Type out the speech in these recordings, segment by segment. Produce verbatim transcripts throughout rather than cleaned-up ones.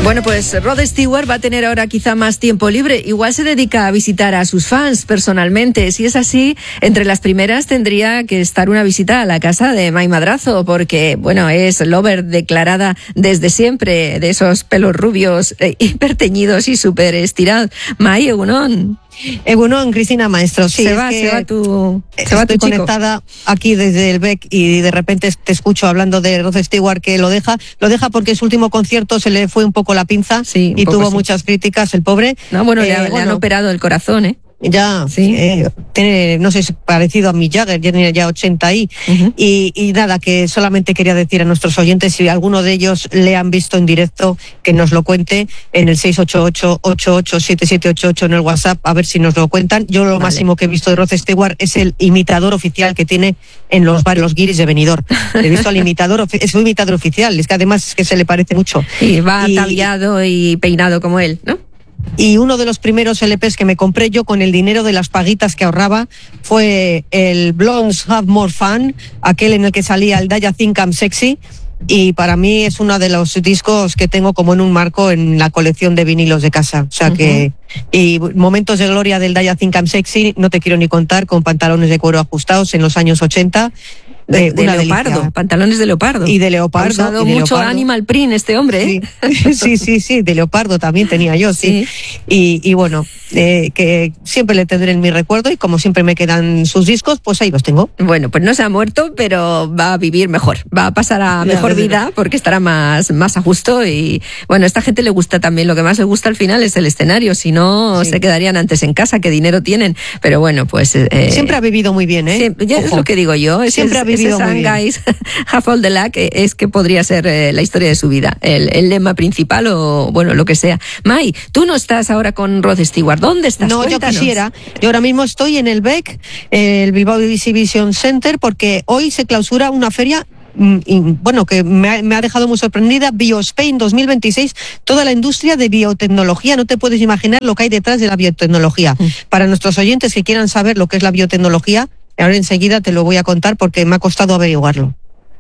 Bueno, pues Rod Stewart va a tener ahora quizá más tiempo libre. Igual se dedica a visitar a sus fans personalmente. Si es así, entre las primeras tendría que estar una visita a la casa de Mai Madrazo, porque, bueno, es lover declarada desde siempre de esos pelos rubios eh, hiperteñidos y súper estirados. Mai, egunon. Egunon, Cristina Maestro. Sí, se va, se va tu, se va tu estoy chico. Conectada aquí desde el B E C y de repente te escucho hablando de Rod Stewart, que lo deja, lo deja porque en su último concierto se le fue un poco la pinza, sí, y tuvo sí. muchas críticas, el pobre. No, bueno, eh, le, bueno, le han operado el corazón, ¿eh? Ya, sí. eh, tiene, no sé, parecido a Mick Jagger, tiene ya ochenta ahí. Uh-huh. y, y nada, que solamente quería decir a nuestros oyentes, si alguno de ellos le han visto en directo, que nos lo cuente en el seis ocho ocho, ocho ocho siete siete ocho ocho en el WhatsApp, a ver si nos lo cuentan. Yo lo vale. máximo que he visto de Rod Stewart es el imitador oficial que tiene en los bares, los guiris de Benidorm. He visto al imitador, es un imitador oficial, es que además es que se le parece mucho. Y va y, ataviado y peinado como él, ¿no? Y uno de los primeros L Pes que me compré yo con el dinero de las paguitas que ahorraba fue el Blondes Have More Fun, aquel en el que salía el Daya Think I'm Sexy, y para mí es uno de los discos que tengo como en un marco en la colección de vinilos de casa. O sea uh-huh. que, y momentos de gloria del Daya Think I'm Sexy, no te quiero ni contar, con pantalones de cuero ajustados en los años ochenta. De, de leopardo, delicia. Pantalones de leopardo. Y de leopardo. Ha usado y de mucho leopardo. Animal Print este hombre, ¿eh? Sí, sí, sí, sí, de leopardo también tenía yo, sí. sí. Y, y bueno, eh, que siempre le tendré en mi recuerdo y como siempre me quedan sus discos, pues ahí los tengo. Bueno, pues no se ha muerto, pero va a vivir mejor, va a pasar a mejor vida porque estará más, más a gusto y bueno, a esta gente le gusta también, lo que más le gusta al final es el escenario, si no sí. se quedarían antes en casa, que dinero tienen, pero bueno, pues... Eh, siempre ha vivido muy bien, ¿eh? Siempre, ya es lo que digo yo, ese, siempre ha vivido ese muy bien. Guys, Half all the luck es que podría ser eh, la historia de su vida, el, el lema principal o bueno, lo que sea. Mai, tú no estás ahora con Rod Stewart, ¿dónde estás? No, Cuéntanos. Yo quisiera, yo ahora mismo estoy en el B E C, el Bilbao Exhibition Center, porque hoy se clausura una feria y, bueno, que me ha, me ha dejado muy sorprendida, BioSpain dos mil veintiséis, toda la industria de biotecnología. No te puedes imaginar lo que hay detrás de la biotecnología. Mm. Para nuestros oyentes que quieran saber lo que es la biotecnología, ahora enseguida te lo voy a contar porque me ha costado averiguarlo.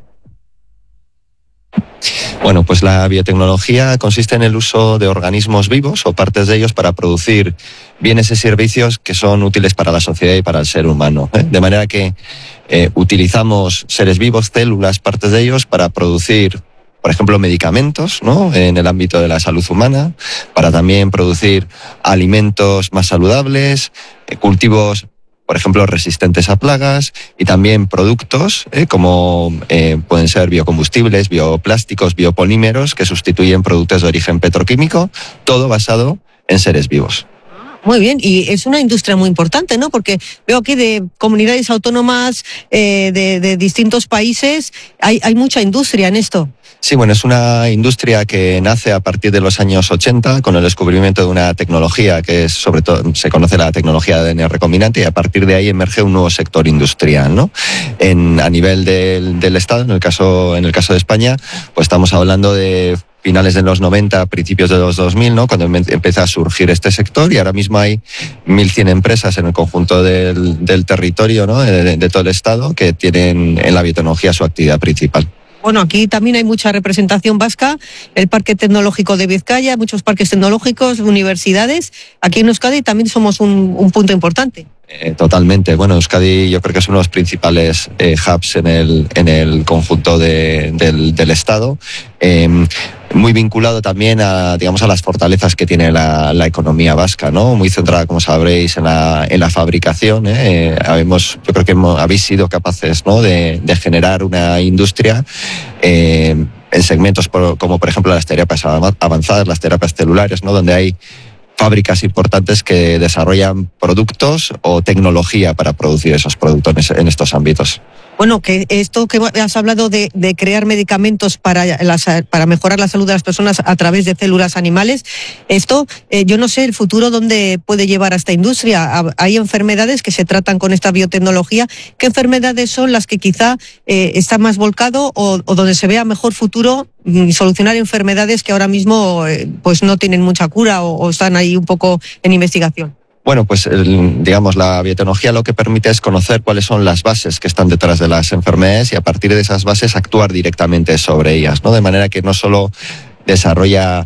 Bueno, pues la biotecnología consiste en el uso de organismos vivos o partes de ellos para producir bienes y servicios que son útiles para la sociedad y para el ser humano, ¿eh? De manera que eh, utilizamos seres vivos, células, partes de ellos para producir, por ejemplo, medicamentos, ¿no? En el ámbito de la salud humana, para también producir alimentos más saludables, eh, cultivos, por ejemplo, resistentes a plagas y también productos eh, como eh, pueden ser biocombustibles, bioplásticos, biopolímeros que sustituyen productos de origen petroquímico, todo basado en seres vivos. Muy bien, y es una industria muy importante, ¿no? Porque veo aquí de comunidades autónomas eh, de, de distintos países, hay, hay mucha industria en esto. Sí, bueno, es una industria que nace a partir de los años ochenta con el descubrimiento de una tecnología que es, sobre todo, se conoce la tecnología de A D N recombinante, y a partir de ahí emerge un nuevo sector industrial, ¿no? En, a nivel del, del Estado, en el caso, en el caso de España, pues estamos hablando de finales de los noventa, principios de los dos mil, ¿no? Cuando empieza a surgir este sector, y ahora mismo hay mil cien empresas en el conjunto del, del territorio, ¿no? De, de todo el Estado que tienen en la biotecnología su actividad principal. Bueno, aquí también hay mucha representación vasca, el Parque Tecnológico de Vizcaya, muchos parques tecnológicos, universidades. Aquí en Euskadi también somos un, un punto importante. Eh, totalmente. Bueno, Euskadi yo creo que es uno de los principales eh, hubs en el, en el conjunto de, del, del Estado. Eh, muy vinculado también a, digamos, a las fortalezas que tiene la, la economía vasca, ¿no? Muy centrada, como sabréis, en la, en la fabricación, ¿eh? Habemos, yo creo que hemos, habéis sido capaces, ¿no? de, de generar una industria eh, en segmentos por, como, por ejemplo, las terapias avanzadas, las terapias celulares, ¿no? Donde hay fábricas importantes que desarrollan productos o tecnología para producir esos productos en estos ámbitos. Bueno, que esto que has hablado de, de crear medicamentos para, las, para mejorar la salud de las personas a través de células animales, esto, eh, yo no sé el futuro dónde puede llevar a esta industria. Hay enfermedades que se tratan con esta biotecnología. ¿Qué enfermedades son las que quizá eh, están más volcado o, o donde se vea mejor futuro mm, solucionar enfermedades que ahora mismo eh, pues no tienen mucha cura o, o están ahí un poco en investigación? Bueno, pues el, digamos, la biotecnología lo que permite es conocer cuáles son las bases que están detrás de las enfermedades y a partir de esas bases actuar directamente sobre ellas, ¿no? De manera que no solo desarrolla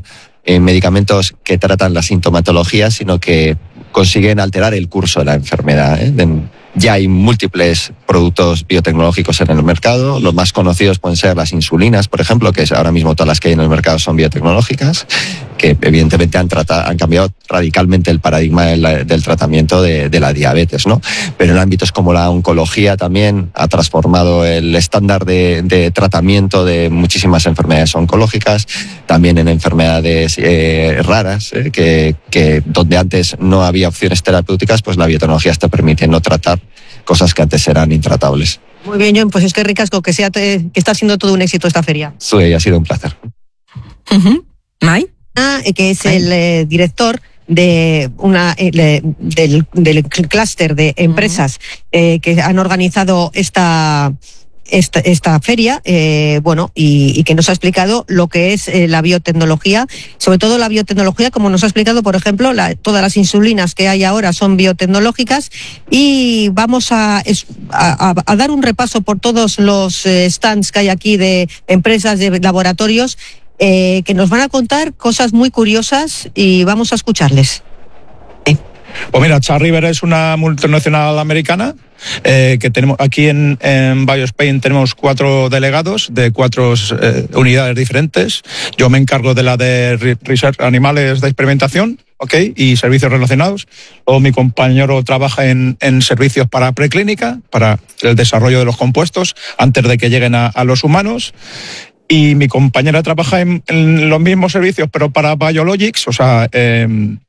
eh, medicamentos que tratan la sintomatología, sino que consiguen alterar el curso de la enfermedad, ¿eh? De, Ya hay múltiples productos biotecnológicos en el mercado. Los más conocidos pueden ser las insulinas, por ejemplo, que es ahora mismo todas las que hay en el mercado son biotecnológicas, que evidentemente han, tratado, han cambiado radicalmente el paradigma del, del tratamiento de, de la diabetes, ¿no? Pero en ámbitos como la oncología también ha transformado el estándar de, de tratamiento de muchísimas enfermedades oncológicas, también en enfermedades eh, raras, eh, que, que donde antes no había opciones terapéuticas, pues la biotecnología está permitiendo tratar cosas que antes eran intratables. Muy bien, John, pues es que ricasco que sea te, que está siendo todo un éxito esta feria. Sí, ha sido un placer. Uh-huh. ¿May? Ah, que es el eh, director de una eh, de, del, del clúster de empresas uh-huh. eh, que han organizado esta Esta, esta feria, eh, bueno, y, y que nos ha explicado lo que es eh, la biotecnología, sobre todo la biotecnología, como nos ha explicado, por ejemplo, la, todas las insulinas que hay ahora son biotecnológicas, y vamos a, a, a dar un repaso por todos los eh, stands que hay aquí de empresas, de laboratorios, eh, que nos van a contar cosas muy curiosas y vamos a escucharles. Eh. Pues mira, Charles River es una multinacional americana eh, que tenemos aquí en, en BioSpain. Tenemos cuatro delegados de cuatro eh, unidades diferentes. Yo me encargo de la de research, animales de experimentación, ¿okay? Y servicios relacionados. Luego mi compañero trabaja en, en servicios para preclínica, para el desarrollo de los compuestos antes de que lleguen a, a los humanos. Y mi compañera trabaja en, en los mismos servicios, pero para biologics, o sea, eh,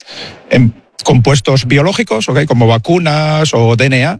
en compuestos biológicos, ¿okay? Como vacunas o D N A.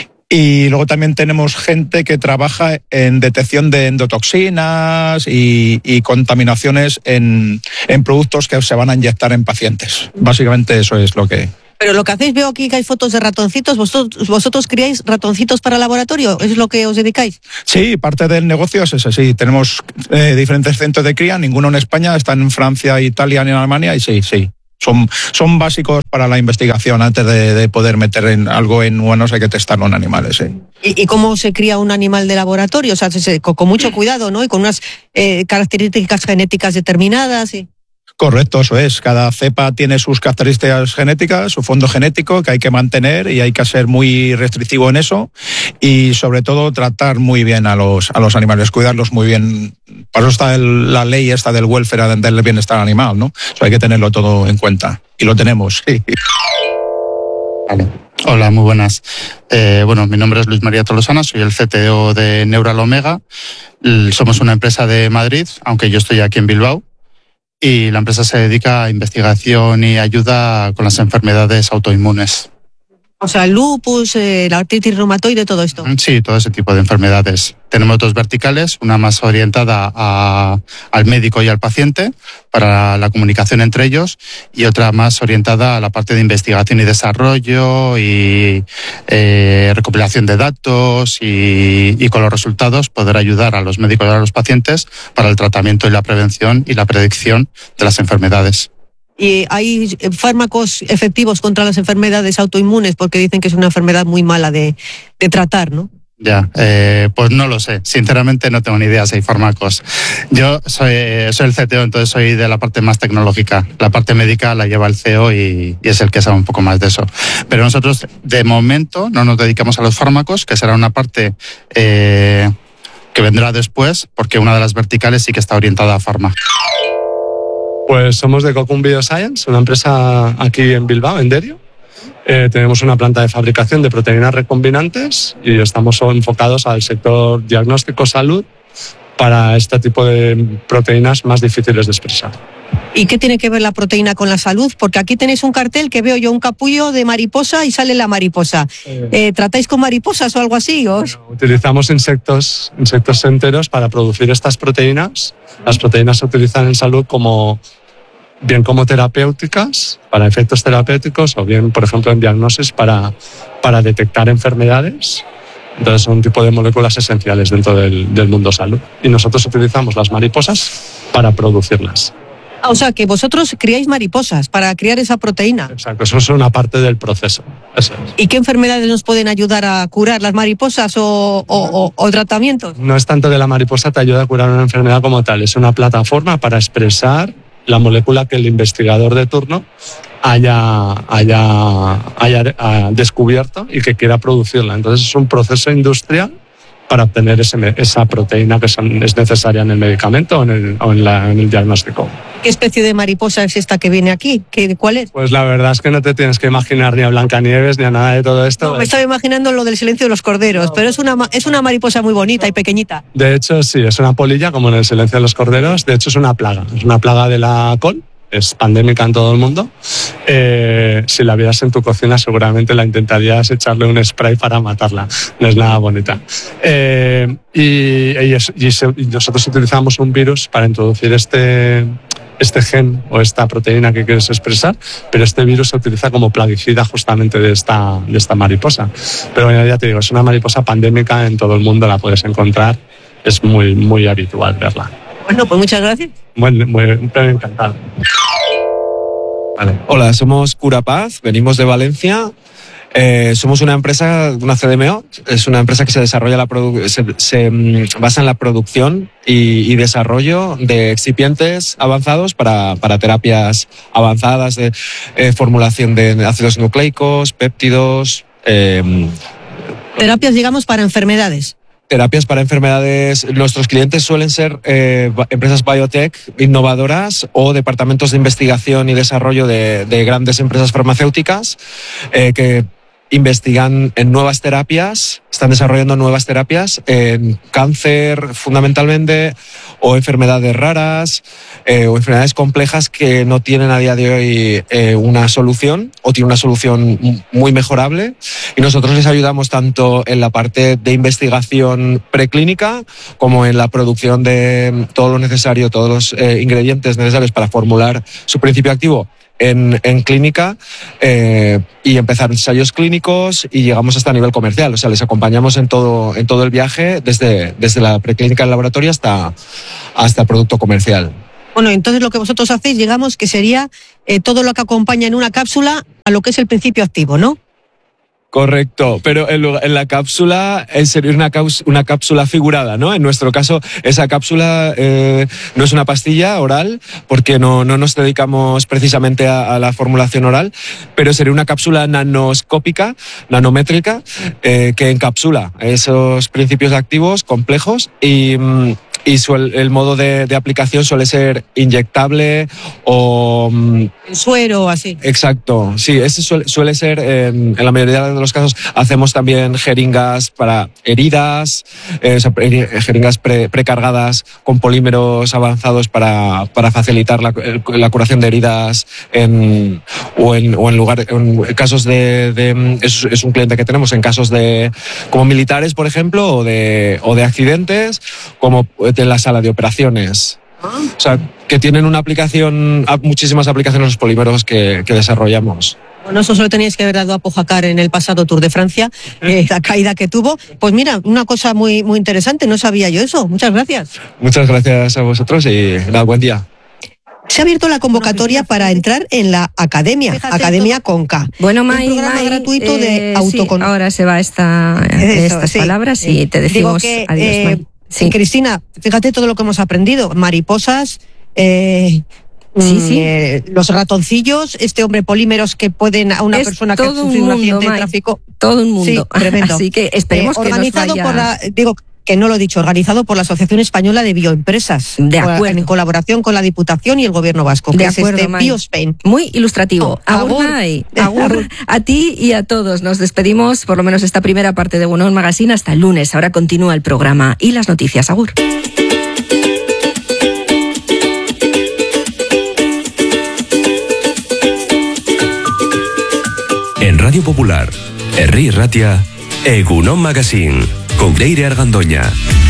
Y luego también tenemos gente que trabaja en detección de endotoxinas y, y contaminaciones en, en productos que se van a inyectar en pacientes. Básicamente eso es lo que... Pero lo que hacéis, veo aquí que hay fotos de ratoncitos. ¿Vosotros, vosotros criáis ratoncitos para laboratorio? ¿Es lo que os dedicáis? Sí, parte del negocio es ese, sí. Tenemos eh, diferentes centros de cría, ninguno en España, está en Francia, Italia, en Alemania, y sí, sí. Son, son básicos para la investigación. Antes de, de poder meter en algo en humanos hay que testarlo en animales. ¿Sí? ¿Y, ¿Y cómo se cría un animal de laboratorio? O sea, se, se, con, con mucho cuidado, ¿no? Y con unas eh, características genéticas determinadas. Y... Correcto, eso es. Cada cepa tiene sus características genéticas, su fondo genético que hay que mantener, y hay que ser muy restrictivo en eso, y sobre todo tratar muy bien a los, a los animales, cuidarlos muy bien. Para eso está el, la ley esta del welfare, del bienestar animal, ¿no? Eso hay que tenerlo todo en cuenta. Y lo tenemos, sí. Vale. Hola, muy buenas. Eh, bueno, mi nombre es Luis María Tolosana, soy el C T O de Neural Omega. Somos una empresa de Madrid, aunque yo estoy aquí en Bilbao. Y la empresa se dedica a investigación y ayuda con las enfermedades autoinmunes. O sea, el lupus, eh, la artritis reumatoide, todo esto. Sí, todo ese tipo de enfermedades. Tenemos dos verticales, una más orientada a, al médico y al paciente para la comunicación entre ellos, y otra más orientada a la parte de investigación y desarrollo y eh, recopilación de datos y, y con los resultados poder ayudar a los médicos y a los pacientes para el tratamiento y la prevención y la predicción de las enfermedades. ¿Y hay fármacos efectivos contra las enfermedades autoinmunes? Porque dicen que es una enfermedad muy mala de, de tratar, ¿no? Ya, eh, pues no lo sé. Sinceramente no tengo ni idea si hay fármacos. Yo soy, soy el C T O, entonces soy de la parte más tecnológica. La parte médica la lleva el C E O y, y es el que sabe un poco más de eso. Pero nosotros, de momento, no nos dedicamos a los fármacos, que será una parte eh, que vendrá después, porque una de las verticales sí que está orientada a farma. Pues somos de Cocoon Bioscience, una empresa aquí en Bilbao, en Derio. Eh, tenemos una planta de fabricación de proteínas recombinantes y estamos enfocados al sector diagnóstico salud para este tipo de proteínas más difíciles de expresar. ¿Y qué tiene que ver la proteína con la salud? Porque aquí tenéis un cartel que veo yo un capullo de mariposa y sale la mariposa. Eh, eh, ¿Tratáis con mariposas o algo así? ¿O? Bueno, utilizamos insectos, insectos enteros para producir estas proteínas. Las proteínas se utilizan en salud como bien como terapéuticas, para efectos terapéuticos, o bien, por ejemplo, en diagnosis para, para detectar enfermedades. Entonces son un tipo de moléculas esenciales dentro del, del mundo salud. Y nosotros utilizamos las mariposas para producirlas. Ah, o sea, que vosotros criáis mariposas para criar esa proteína. Exacto, eso es una parte del proceso. Eso es. ¿Y qué enfermedades nos pueden ayudar a curar las mariposas o, o, o, o tratamientos? No es tanto que la mariposa te ayude a curar una enfermedad como tal, es una plataforma para expresar la molécula que el investigador de turno haya, haya, haya uh, descubierto y que quiera producirla. Entonces es un proceso industrial para obtener ese, esa proteína que son, es necesaria en el medicamento o en el, o en, la, en el diagnóstico. ¿Qué especie de mariposa es esta que viene aquí? ¿Qué, ¿Cuál es? Pues la verdad es que no te tienes que imaginar ni a Blancanieves ni a nada de todo esto. No, me estaba imaginando lo del silencio de los corderos, no, pero es una, es una mariposa muy bonita y pequeñita. De hecho, sí, es una polilla como en el silencio de los corderos. De hecho, es una plaga. Es una plaga de la col. Es pandémica en todo el mundo. Eh, si la vieras en tu cocina, seguramente la intentarías echarle un spray para matarla. No es nada bonita. Eh, y, y, es, y, se, y nosotros utilizamos un virus para introducir este, este gen o esta proteína que quieres expresar, pero este virus se utiliza como plaguicida justamente de esta, de esta mariposa. Pero bueno, ya te digo, es una mariposa pandémica en todo el mundo, la puedes encontrar. Es muy, muy habitual verla. Bueno, pues muchas gracias. Muy, muy, muy encantado. Vale. Hola, somos Curapaz, venimos de Valencia. Eh, somos una empresa, una C D M O, es una empresa que se desarrolla la produ- se, se um, basa en la producción y, y desarrollo de excipientes avanzados para, para terapias avanzadas de eh, formulación de ácidos nucleicos, péptidos. Eh, Terapias, digamos, para enfermedades. Terapias para enfermedades. Nuestros clientes suelen ser eh, empresas biotech innovadoras o departamentos de investigación y desarrollo de, de grandes empresas farmacéuticas eh, que investigan en nuevas terapias, están desarrollando nuevas terapias en cáncer fundamentalmente, o enfermedades raras, eh, o enfermedades complejas que no tienen a día de hoy eh, una solución o tienen una solución muy mejorable. Y nosotros les ayudamos tanto en la parte de investigación preclínica como en la producción de todo lo necesario, todos los eh, ingredientes necesarios para formular su principio activo En, en clínica eh, y empezar ensayos clínicos y llegamos hasta nivel comercial. O sea, les acompañamos en todo, en todo el viaje, desde, desde la preclínica del laboratorio hasta, hasta el producto comercial. Bueno, entonces lo que vosotros hacéis, digamos, que sería eh, todo lo que acompaña en una cápsula a lo que es el principio activo, ¿no? Correcto, pero en, en la cápsula sería una, una cápsula figurada, ¿no? En nuestro caso, esa cápsula eh, no es una pastilla oral, porque no, no nos dedicamos precisamente a, a la formulación oral, pero sería una cápsula nanoscópica, nanométrica, eh, que encapsula esos principios activos complejos y... Y suel, el modo de, de aplicación suele ser inyectable o... El suero o así. Exacto, sí, ese suele, suele ser, eh, en la mayoría de los casos, hacemos también jeringas para heridas, eh, o sea, jeringas pre, precargadas con polímeros avanzados para, para facilitar la, la curación de heridas en, o, en, o en lugar, en casos de... de es, es un cliente que tenemos en casos de como militares, por ejemplo, o de, o de accidentes, como en la sala de operaciones. O sea, que tienen una aplicación, muchísimas aplicaciones los polímeros que, que desarrollamos. Bueno, eso solo teníais que haber dado a Pojacar en el pasado Tour de Francia, eh, la caída que tuvo. Pues mira, una cosa muy, muy interesante, no sabía yo eso. Muchas gracias. Muchas gracias a vosotros y nada, buen día. Se ha abierto la convocatoria para entrar en la academia, Academia Conca. Bueno, May, un programa May, gratuito eh, de autoconocimiento. Sí, ahora se va esta, Eso, estas sí. palabras y te decimos Digo que, adiós, eh, May. Sí. Cristina, fíjate todo lo que hemos aprendido. Mariposas, eh, sí, sí. Eh, los ratoncillos, este hombre polímeros que pueden a una es persona que ha todo sufrido un un mundo, accidente de May, tráfico. todo un mundo. Sí, tremendo. Así que esperemos eh, que organizado nos vaya... por la, digo que no lo he dicho, organizado por la Asociación Española de Bioempresas. De acuerdo. En colaboración con la Diputación y el Gobierno Vasco, que de es acuerdo, este May. BioSpain. Muy ilustrativo. Oh, agur, agur. May. Agur a ti y a todos. Nos despedimos, por lo menos esta primera parte de Egunon Magazine, hasta el lunes. Ahora continúa el programa y las noticias. Agur. En Radio Popular, Herri Ratia, Egunon Magazine, con Leire Argandoña.